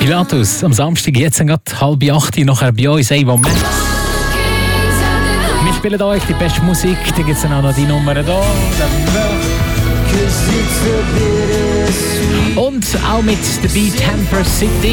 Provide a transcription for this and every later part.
Pilatus am Samstag, jetzt gerade 7:30 nachher bei uns Ava Max. Wir spielen euch die beste Musik, da gibt es dann auch noch die Nummer da. Und auch mit dabei Temper City.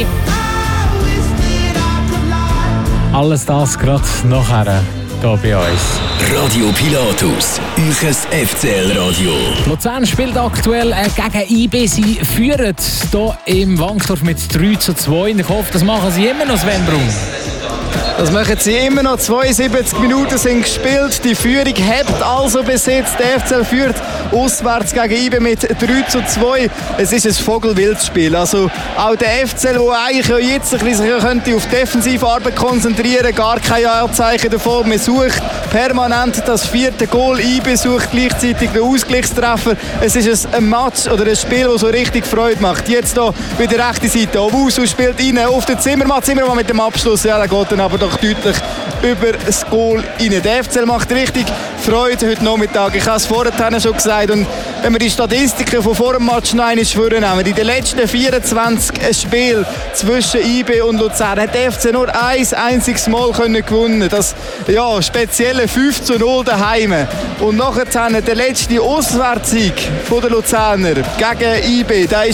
Alles das gerade nachher hier bei uns. Radio Pilatus, euch FCL-Radio. Luzern spielt aktuell gegen IB. Sie führen hier im Wankdorf mit 3:2. Ich hoffe, das machen sie immer noch, Sven Brun. Das machen sie immer noch. 72 Minuten sind gespielt. Die Führung hebt also bis jetzt. Der FCL führt auswärts gegen IB mit 3:2. Es ist ein Vogelwildspiel. Also auch der FCL, der eigentlich jetzt ein bisschen könnte auf Defensivarbeit konzentrieren, gar keine Anzeichen davon. Man sucht permanent das 4. Goal. IB sucht gleichzeitig den Ausgleichstreffer. Es ist ein Match oder ein Spiel, das so richtig Freude macht. Jetzt hier bei der rechten Seite. Owusu spielt rein auf den Zimmermann. Zimmermann mit dem Abschluss. Ja, der geht dann aber doch deutlich über das Goal rein. Der FCL macht richtig Freude heute Nachmittag. Ich habe es vorhin schon gesagt. Und wenn wir die Statistiken von vor dem Match noch einmal vornehmen, in den letzten 24 Spielen zwischen IB und Luzern hat der FC nur ein einziges Mal gewinnen. Das spezielle 5:0 daheim. Und nachher der letzte Auswärtssieg der Luzerner gegen IB, der war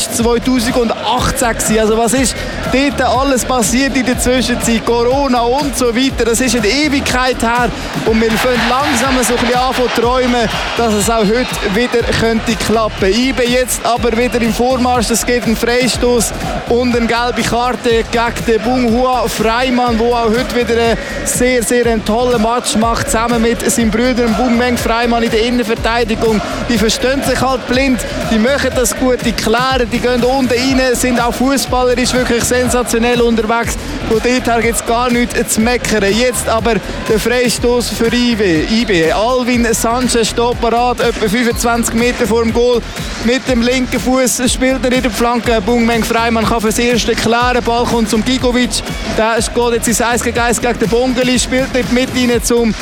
2018. Also was ist dort alles passiert in der Zwischenzeit? Corona und so weiter. Das ist eine Ewigkeit her. Und wir fangen langsam so ein bisschen an zu träumen, dass es auch heute wieder könnte klappen. IB jetzt aber wieder im Vormarsch. Es gibt einen Freistoß und eine gelbe Karte gegen den Bunghua Freimann, der auch heute wieder einen sehr, sehr tollen Match macht, zusammen mit seinem Bruder Bungmeng Freimann in der Innenverteidigung. Die verstehen sich halt blind, die machen das gut, die klären, die gehen unten rein, sind auch fußballerisch wirklich sensationell unterwegs. Von dort her gibt es gar nichts zu meckern. Jetzt aber der Freistoß für IB. Alvin Sanchez steht parat, etwa 25 Meter vor dem Goal. Mit dem linken Fuß spielt er in der Flanke. Bungmeng Freimann kann fürs Erste klären. Ball kommt zum Gigovic. Der geht jetzt ins 1 gegen 1 gegen den Bongeli. Spielt dort mit rein zum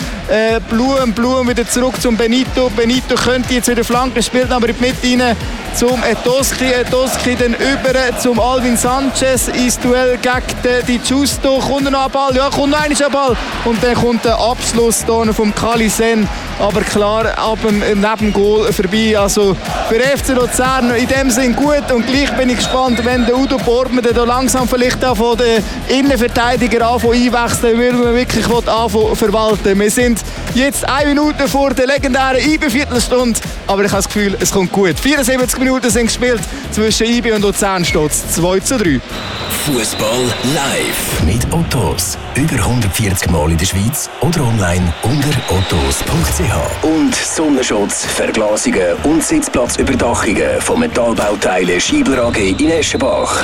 Blum wieder zurück zum Benito. Benito könnte jetzt wieder Flanken, spielt aber mit rein zum Etoski. Etoski dann über zum Alvin Sanchez ins Duell gegen Di Giusto. Kommt er noch ein Ball? Ja, kommt noch ein Ball. Und dann kommt der Abschluss vom Kalisen. Aber klar, ab dem Nebengoal vorbei. Also für FC Luzern in dem Sinn gut. Und gleich bin ich gespannt, wenn der Udo Borgmann da langsam vielleicht auch von den Innenverteidiger einwechseln, weil man wirklich anfangen verwalten. Wir sind jetzt 1 Minute vor der legendären IB-Viertelstunde. Aber ich habe das Gefühl, es kommt gut. 74 Minuten sind gespielt. Zwischen IB und Luzern steht es 2:3. Fußball live. Mit Ottos. Über 140 Mal in der Schweiz oder online unter ottos.ch. Und Sonnenschutz, Verglasungen und Sitzplatzüberdachungen von Metallbauteilen Schiebler AG in Eschenbach.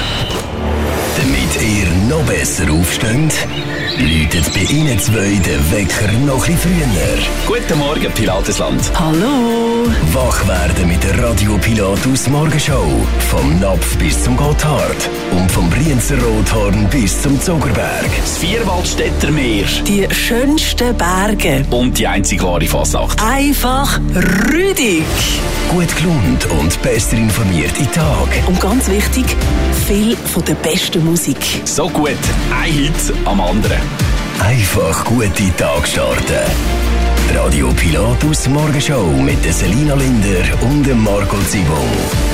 Damit ihr noch besser aufsteht, läutet bei Ihnen zwei der Wecker noch ein bisschen früher. Guten Morgen, Pilatesland. Hallo. Wach werden mit der Radio Pilatus Morgenshow. Vom Napf bis zum Gotthard. Und vom Brienzer Rothorn bis zum Zuckerberg. Das Vierwaldstätter Meer. Die schönsten Berge. Und die einzig wahre Fasnacht. Einfach rüdig. Gut gelohnt und besser informiert in Tag. Und ganz wichtig, viel von der besten Musik. So gut, ein Hit am anderen. Einfach gute Tag starten. Radio Pilatus Morgenshow mit der Selina Linder und dem Marco Zibon.